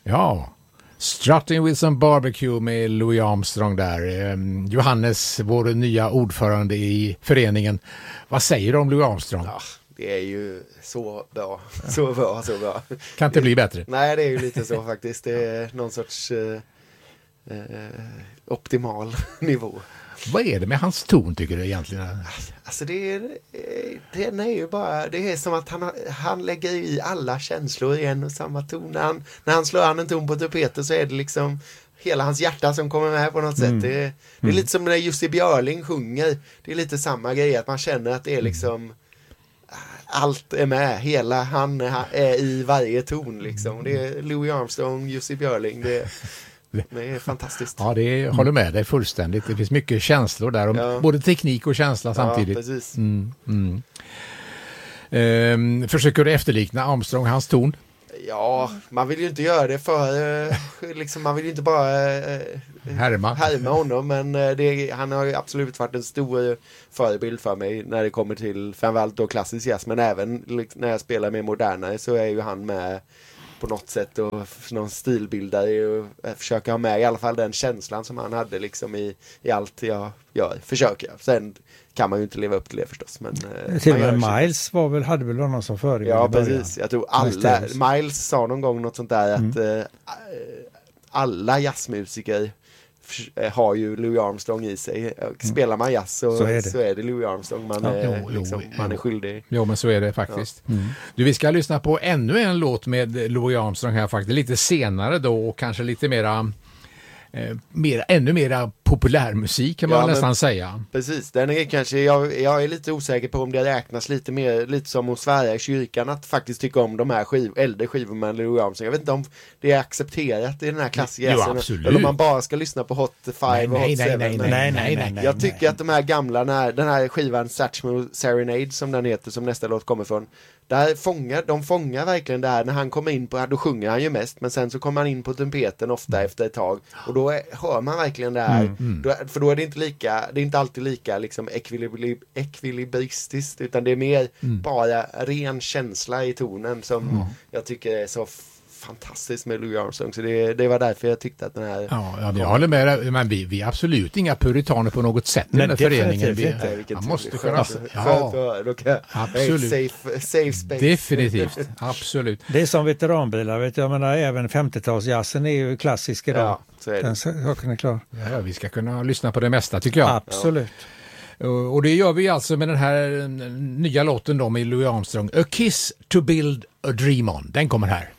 Ja, Strutting with some barbecue med Louis Armstrong där. Johannes, vår nya ordförande i föreningen. Vad säger du om Louis Armstrong? Ja, det är ju så bra. Så bra. Kan inte bli bättre. Nej, det är ju lite så faktiskt. Det är någon sorts optimal nivå. Vad är det med hans ton tycker du egentligen? Alltså det är ju bara, det är som att han lägger i alla känslor i en och samma ton. När han slår an en ton på trumpeten så är det liksom hela hans hjärta som kommer med på något sätt. Det är lite som när Jussi Björling sjunger. Det är lite samma grej, att man känner att det är liksom allt är med. Hela han är i varje ton liksom. Det är Louis Armstrong, Jussi Björling, det är fantastiskt. Ja, håller med dig fullständigt. Det finns mycket känslor där, om både teknik och känsla samtidigt. Ja, precis. Försöker du efterlikna Armstrong, hans ton? Ja, man vill ju inte göra det för liksom, man vill ju inte bara härma honom, men han har ju absolut varit en stor förebild för mig när det kommer till framförallt då klassisk jazz, men även när jag spelar med modernare så är ju han med på något sätt och någon stilbildare och försöka ha med i alla fall den känslan som han hade liksom i allt jag gör, försöker jag. Sen kan man ju inte leva upp till det förstås, men till och med Miles hade väl någon som förebild. Ja, precis. Jag tror Miles sa någon gång något sånt där att alla jazzmusiker har ju Louis Armstrong i sig. Spelar man jazz så är det Louis Armstrong man är skyldig. Jo, men så är det faktiskt. Ja. Du, vi ska lyssna på ännu en låt med Louis Armstrong här faktiskt. Lite senare då och kanske lite ännu mera populärmusik kan man nästan säga. Precis, den är kanske, jag är lite osäker på om det räknas lite som hos Sverige i kyrkan att faktiskt tycka om de här äldre skivorna med Louis Armstrong. Jag vet inte om det är accepterat i den här klassiska eller om man bara ska lyssna på Hot 5 och Hot 7. Nej. Jag tycker att de här gamla, den här skivan Satchmo Serenade som den heter, som nästa låt kommer från, de fångar verkligen det här. När han kommer in på, då sjunger han ju mest, men sen så kommer han in på trumpeten ofta efter ett tag och då hör man verkligen det här. För då är det inte alltid lika liksom ekvilibristiskt, utan det är mer bara ren känsla i tonen som jag tycker är så fantastiskt med Louis Armstrong, så det var därför jag tyckte att den här... Ja, jag håller med, men vi är absolut inga puritaner på något sätt i den här föreningen. Man måste kunna... Då kan absolut. Safe space. Definitivt, absolut. Det är som veteranbilar, vet jag, men även 50-talsjazzen är ju klassisk idag. Ja, så är det. Den saken är klar. Ja, vi ska kunna lyssna på det mesta tycker jag. Absolut. Och det gör vi alltså med den här nya låten då med Louis Armstrong. A Kiss to Build a Dream On. Den kommer här.